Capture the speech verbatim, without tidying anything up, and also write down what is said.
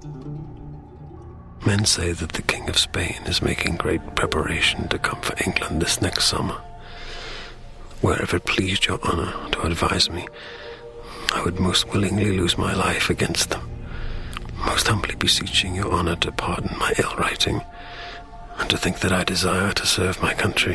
Men say that the King of Spain is making great preparation to come for England this next summer. Where if it pleased your honor to advise me, I would most willingly lose my life against them, most humbly beseeching your honor to pardon my ill writing, and to think that I desire to serve my country